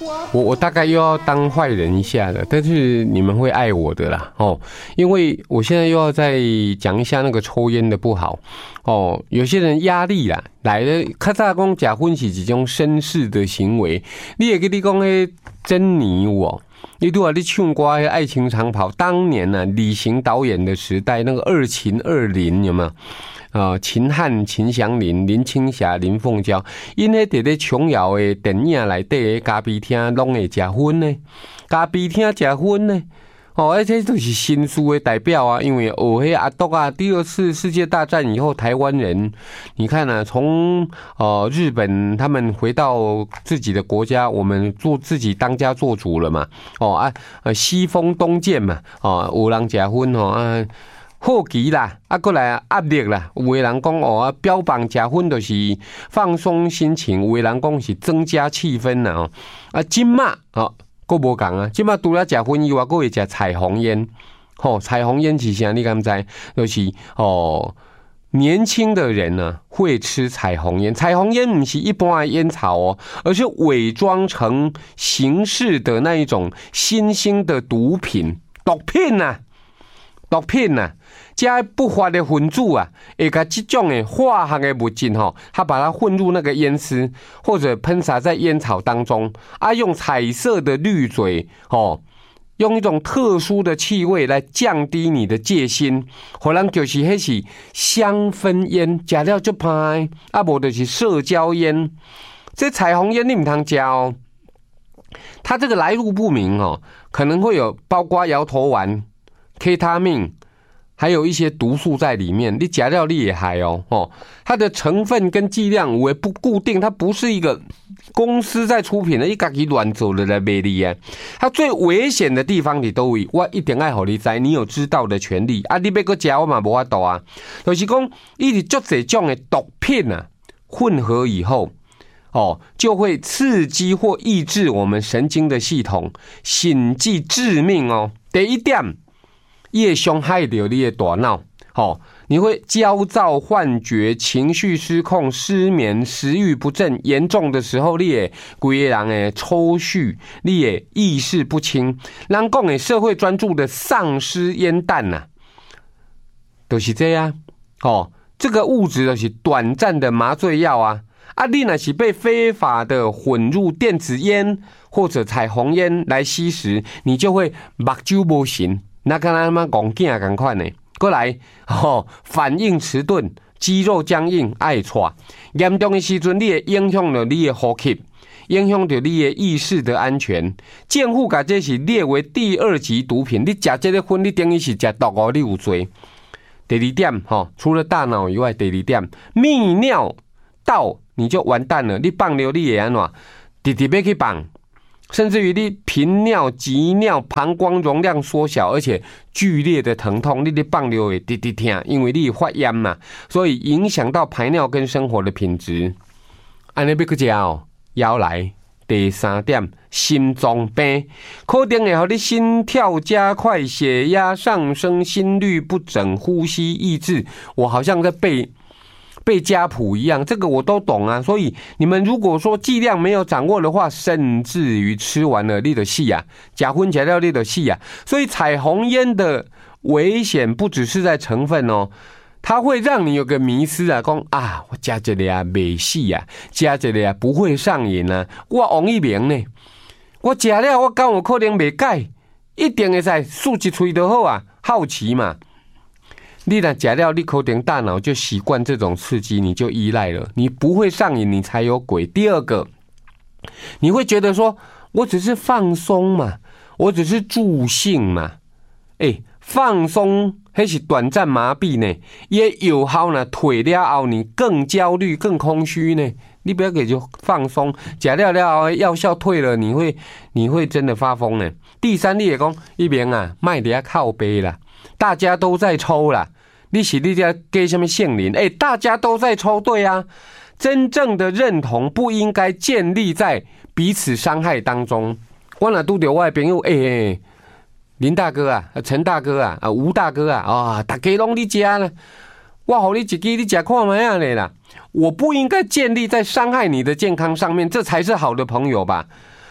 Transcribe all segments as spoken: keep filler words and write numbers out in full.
我我大概又要当坏人一下了，但是你们会爱我的啦哦，因为我现在又要再讲一下那个抽烟的不好哦。有些人压力啦来了，较早讲假婚是一种绅士的行为，你也跟你讲迄珍妮哦。你如果你唱歌《爱情长跑》，当年呢、啊，李行导演的时代，那个二秦二林有没有？呃，秦汉、秦祥林、林青霞、林凤娇，因迄伫咧琼瑶的电影内底的咖啡厅拢会食薰呢，咖啡厅食薰呢。哦，而且都是新书的代表啊，因为学迄阿斗啊，第二次世界大战以后，台湾人，你看啊，从呃日本他们回到自己的国家，我们做自己当家做主了嘛。哦啊，呃西风东渐嘛，哦有人食薰哦啊。好奇啦，啊，过来压力啦。有的人讲哦，标榜食薰就是放松心情；有的人讲是增加气氛啦。哦，啊，今嘛哦，佫无共啊，今嘛除了食薰以外，佫会食彩虹烟。吼、哦，彩虹烟是啥？你敢知？就是哦，年轻的人呢、啊、会吃彩虹烟。彩虹烟不是一般的烟草哦，而是伪装成形式的那一种新兴的毒品，毒品呐、啊，毒品呐、啊。加不法的分子啊，会把这种的化学的物质哈，他把它混入那个烟丝，或者喷洒在烟草当中，啊，用彩色的滤嘴哦，用一种特殊的气味来降低你的戒心。可能就是迄是香氛烟，食了就怕的，啊，无就是社交烟。这彩虹烟你唔通食哦，它这个来路不明哦，可能会有包括摇头丸、K 他命。还有一些毒素在里面，你假料你也还哦哦，它的成分跟剂量为不固定，它不是一个公司在出品的，一家己乱做的来卖你啊。它最危险的地方你都有，我一定爱互你知，你有知道的权利啊！你要搁食我嘛无法度啊，就是讲，伊是足侪种的毒品啊，混合以后。哦，就会刺激或抑制我们神经的系统，甚至致命哦。第一点。也伤害到你的大脑，哦，你会焦躁、幻觉、情绪失控、失眠、食欲不振，严重的时候，你也规个人诶抽搐，你也意识不清。人讲诶，社会专注的丧尸烟弹呐、啊，都、就是这样。哦，这个物质就是短暂的麻醉药啊。啊，你若是被非法的混入电子烟或者彩虹烟来吸食，你就会目睭无神。那跟他们讲囝同款呢，过来哦，反应迟钝，肌肉僵硬，爱喘，严重的时阵，你会影响了你的呼吸，影响到你的意识的安全。政府把这是列为第二级毒品，你食这个薰，你等于是食毒哦，你有罪。第二点哈、哦，除了大脑以外，第二点，泌尿道你就完蛋了，你放尿你会安怎？直直要去放。甚至于你频尿、急尿、膀胱容量缩小，而且剧烈的疼痛，你的放尿会滴滴痛，因为你发炎嘛，所以影响到排尿跟生活的品质。安尼要去食哦，腰来第三点，心脏病可能会让你心跳加快、血压上升、心律不整、呼吸抑制。我好像在背。背家谱一样，这个我都懂啊。所以你们如果说剂量没有掌握的话，甚至于吃完了你的戏啊，假荤假料你的戏啊。所以彩虹烟的危险不只是在成分哦，它会让你有个迷思啊，讲啊，我加这个啊没戏啊，加这个啊不会上瘾啊。我王一鸣呢，我吃了我敢有可能袂改，一定会使漱一喙就好啊，好奇嘛。你若吃了，你可能大脑就习惯这种刺激，你就依赖了，你不会上瘾，你才有鬼。第二个，你会觉得说，我只是放松嘛，我只是助兴嘛，哎，放松那是短暂麻痹呢，也有效呢，退了后你更焦虑、更空虚呢。你不要给就放松，吃了了药效退了，你会你会真的发疯呢。第三，你也讲一边啊，卖点靠背啦。大家都在抽啦，你是你在给什么姓林？哎，大家都在抽，对啊。真正的认同不应该建立在彼此伤害当中。我若拄到我的朋友，哎、欸，林大哥啊，陈大哥啊，啊吴大哥啊，啊，大家拢你吃啦，我给你一支，你吃看卖啊啦。我不应该建立在伤害你的健康上面，这才是好的朋友吧。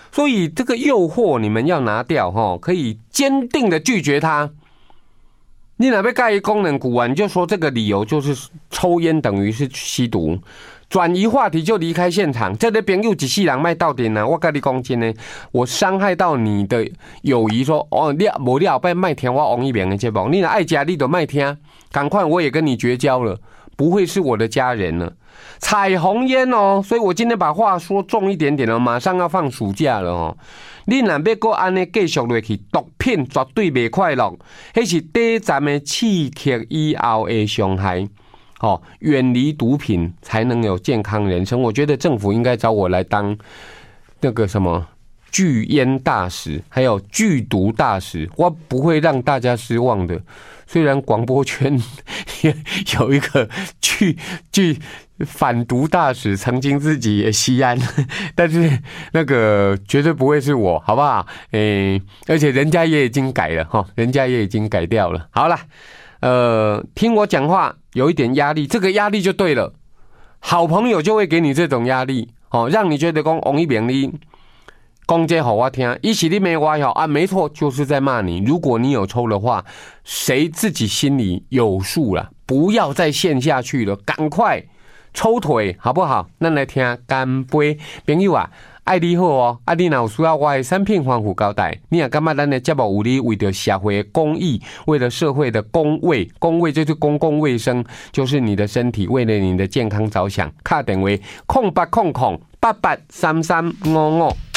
所以这个诱惑你们要拿掉哈，可以坚定的拒绝它。你哪边盖一功能股啊？你就说这个理由就是抽烟等于是吸毒，转移话题就离开现场。这个朋友一世人卖到底呢？我跟你讲真的，我伤害到你的友谊，说哦，你无你后摆卖听我王一鸣的节目，你若爱听你就卖听，赶快我也跟你绝交了，不会是我的家人了。彩虹烟哦，所以我今天把话说重一点点了，马上要放暑假了哦。你若要搁安尼继续落去，毒品绝对袂快乐，迄是第一站的刺激以后的伤害。哦，远离毒品才能有健康人生。我觉得政府应该找我来当那个什么拒烟大使，还有拒毒大使，我不会让大家失望的。虽然广播圈也有一个拒拒反毒大使，曾经自己也吸烟，但是那个绝对不会是我，好不好？诶，而且人家也已经改了哈，人家也已经改掉了。好了，呃，听我讲话有一点压力，这个压力就对了。好朋友就会给你这种压力，哦，让你觉得讲王一鸣你讲这好我听，一起你没话好啊，没错，就是在骂你。如果你有抽的话，谁自己心里有数了，不要再陷下去了，赶快抽腿好不好？咱来听干杯，朋友啊，爱你好哦，啊你若有需要我的产品防腐交代，你也感觉咱的节目有你为了社会的公益，为了社会的公卫，公卫就是公共卫生，就是你的身体，为了你的健康着想，打电话空八空空八八三三五五。